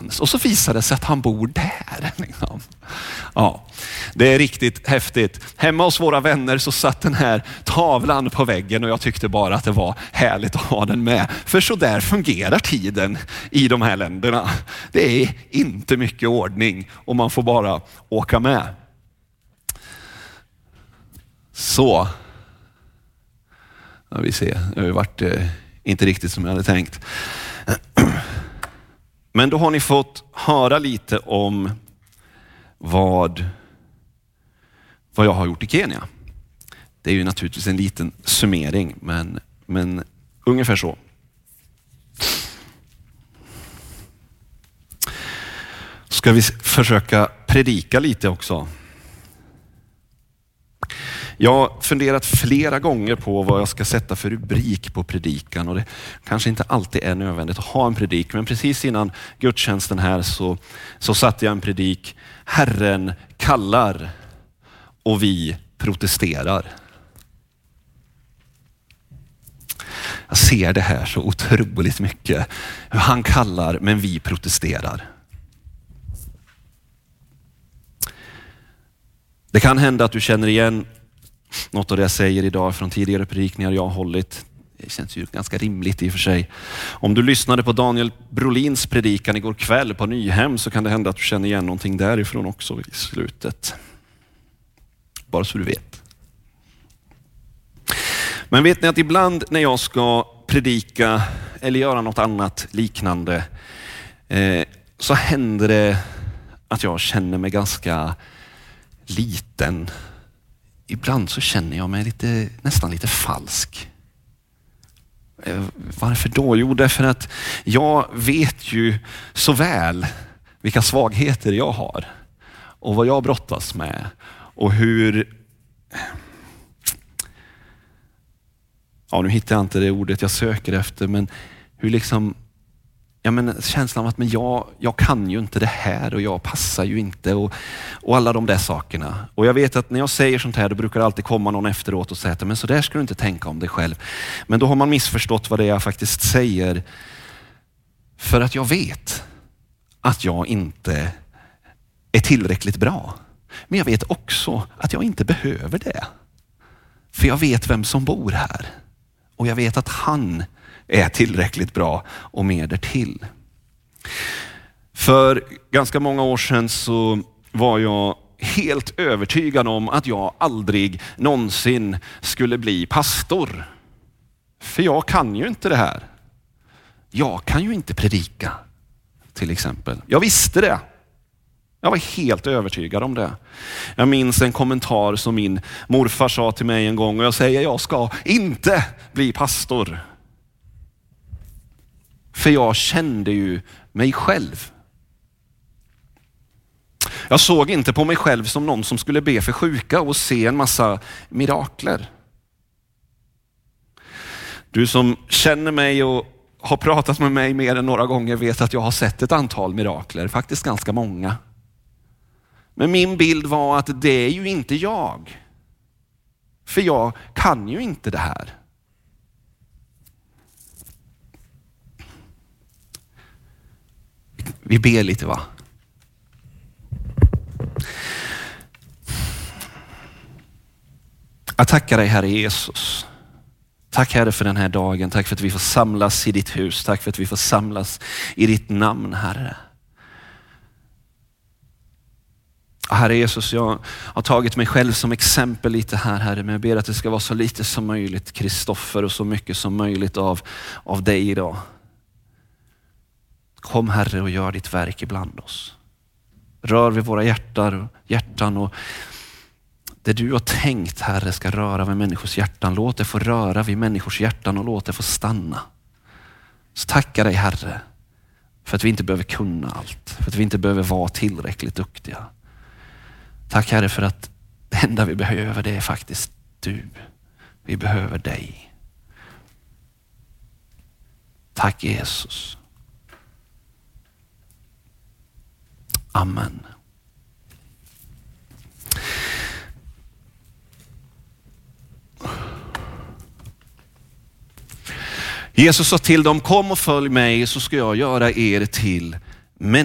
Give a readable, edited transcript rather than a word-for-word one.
någonstans. Och så visar det sig att han bor där. Liksom. Ja, det är riktigt häftigt. Hemma hos våra vänner så satt den här tavlan på väggen och jag tyckte bara att det var härligt att ha den med. För så där fungerar tiden i de här länderna. Det är inte mycket ordning och man får bara åka med. Så. Ja, vi ser. Det har ju varit inte riktigt som jag hade tänkt. Men då har ni fått höra lite om vad jag har gjort i Kenya. Det är ju naturligtvis en liten summering, men ungefär så. Ska vi försöka predika lite också. Jag har funderat flera gånger på vad jag ska sätta för rubrik på predikan, och det kanske inte alltid är nödvändigt att ha en predik, men precis innan gudstjänsten här så satte jag en predik: Herren kallar och vi protesterar. Jag ser det här så otroligt mycket. Hur han kallar men vi protesterar. Det kan hända att du känner igen något av det jag säger idag från tidigare predikningar jag har hållit. Det känns ju ganska rimligt i och för sig. Om du lyssnade på Daniel Brolins predikan igår kväll på Nyhem så kan det hända att du känner igen någonting därifrån också i slutet. Bara så du vet. Men vet ni att ibland när jag ska predika eller göra något annat liknande så händer det att jag känner mig ganska liten. Ibland så känner jag mig nästan lite falsk. Varför då? Jo, därför att jag vet ju så väl vilka svagheter jag har och vad jag brottas med och hur... Ja, nu hittar jag inte det ordet jag söker efter, men hur liksom... Ja, men känslan av att jag kan ju inte det här och jag passar ju inte och alla de där sakerna. Och jag vet att när jag säger sånt här då brukar det alltid komma någon efteråt och säga: men så där ska du inte tänka om dig själv. Men då har man missförstått vad det är jag faktiskt säger. För att jag vet att jag inte är tillräckligt bra. Men jag vet också att jag inte behöver det. För jag vet vem som bor här. Och jag vet att han är tillräckligt bra och mer därtill. För ganska många år sedan så var jag helt övertygad om att jag aldrig någonsin skulle bli pastor. För jag kan ju inte det här. Jag kan ju inte predika, till exempel. Jag visste det. Jag var helt övertygad om det. Jag minns en kommentar som min morfar sa till mig en gång och jag säger: jag ska inte bli pastor. För jag kände ju mig själv. Jag såg inte på mig själv som någon som skulle be för sjuka och se en massa mirakler. Du som känner mig och har pratat med mig mer än några gånger vet att jag har sett ett antal mirakler, faktiskt ganska många. Men min bild var att det är ju inte jag. För jag kan ju inte det här. Vi ber lite, va? Jag tackar dig, Herre Jesus. Tack, Herre, för den här dagen. Tack för att vi får samlas i ditt hus. Tack för att vi får samlas i ditt namn, Herre. Herre Jesus, jag har tagit mig själv som exempel lite här, Herre. Men jag ber att det ska vara så lite som möjligt Kristoffer och så mycket som möjligt av dig idag. Kom, Herre, och gör ditt verk ibland oss. Rör vid våra hjärtan och det du har tänkt, Herre, ska röra vid människors hjärtan. Låt det få röra vid människors hjärtan och låt det få stanna. Så tackar dig, Herre, för att vi inte behöver kunna allt. För att vi inte behöver vara tillräckligt duktiga. Tack, Herre, för att det enda vi behöver, det är faktiskt du. Vi behöver dig. Tack, Jesus. Amen. Jesus sa till dem: kom och följ mig så ska jag göra er till